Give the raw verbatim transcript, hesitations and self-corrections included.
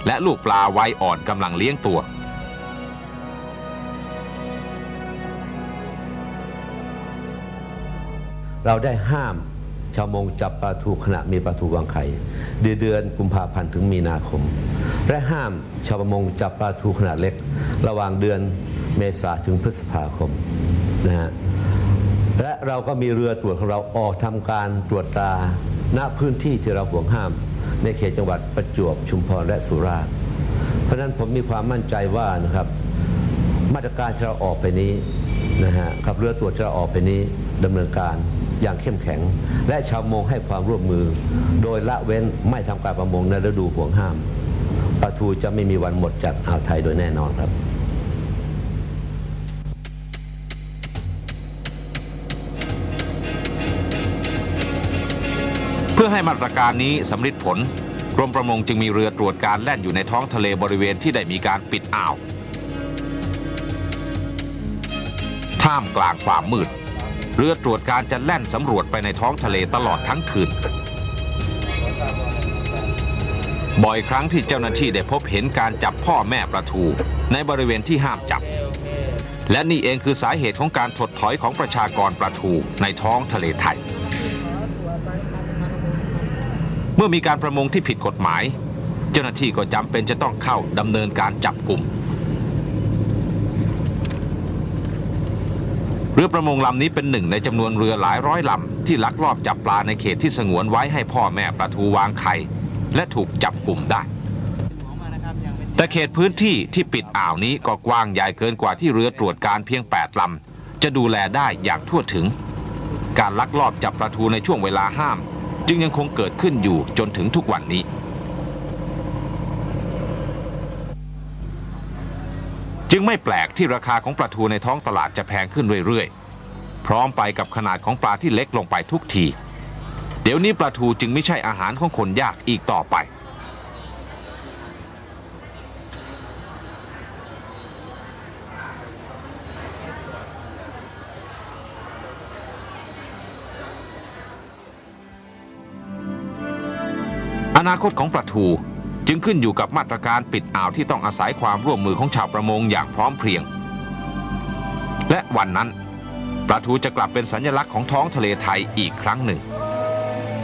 และลูกปลาวัยอ่อนกำลังเลี้ยงตัวเราได้ห้ามชาวมงจับปลาทูขณะมีปลาทูวางไข่เดือนกุมภาพันธ์ถึงมีนาคมและห้ามชาวประมงจับปลาทูขนาดเล็กระหว่างเดือนเมษาถึงพฤษภาคมนะฮะและเราก็มีเรือตรวจของเราออกทำการตรวจตราณพื้นที่ที่เราห่วงห้ามในเขตจังหวัดประจวบชุมพรและสุราษฎร์เพราะฉะนั้นผมมีความมั่นใจว่านะครับมาตรการที่เราออกไปนี้นะฮะกับเรือตรวจที่เราออกไปนี้ดำเนินการอย่างเข้มแข็งและชาวประมงให้ความร่วมมือโดยละเว้นไม่ทำการประมงในฤดูห่วงห้ามปลาทูจะไม่มีวันหมดจากอ่าวไทยโดยแน่นอนครับเพื่อให้มาตรการนี้สำเร็จผลกรมประมงจึงมีเรือตรวจการแล่นอยู่ในท้องทะเลบริเวณที่ได้มีการปิดอ่าวท่ามกลางความมืดเรือตรวจการจะแล่นสำรวจไปในท้องทะเลตลอดทั้งคืนบ่อยครั้งที่เจ้าหน้าที่ได้พบเห็นการจับพ่อแม่ปลาทูในบริเวณที่ห้ามจับและนี่เองคือสาเหตุของการถดถอยของประชากรปลาทูในท้องทะเลไทยเมื่อมีการประมงที่ผิดกฎหมายเจ้าหน้าที่ก็จำเป็นจะต้องเข้าดำเนินการจับกุมเรือประมงลำนี้เป็นหนึ่งในจำนวนเรือหลายร้อยลำที่ลักลอบจับปลาในเขตที่สงวนไว้ให้พ่อแม่ปลาทูวางไข่และถูกจับกุมได้แต่เขตพื้นที่ที่ปิดอ่าวนี้ก็กว้างใหญ่เกินกว่าที่เรือตรวจการเพียงแปดลำจะดูแลได้อย่างทั่วถึงการลักลอบจับปลาทูในช่วงเวลาห้ามจึงยังคงเกิดขึ้นอยู่จนถึงทุกวันนี้จึงไม่แปลกที่ราคาของปลาทูในท้องตลาดจะแพงขึ้นเรื่อยๆพร้อมไปกับขนาดของปลาที่เล็กลงไปทุกทีเดี๋ยวนี้ปลาทูจึงไม่ใช่อาหารของคนยากอีกต่อไปอนาคตของปลาทูจึงขึ้นอยู่กับมาตรการปิดอ่าวที่ต้องอาศัยความร่วมมือของชาวประมงอย่างพร้อมเพรียงและวันนั้นปลาทูจะกลับเป็นสัญลักษณ์ของท้องทะเลไทยอีกครั้งหนึ่ง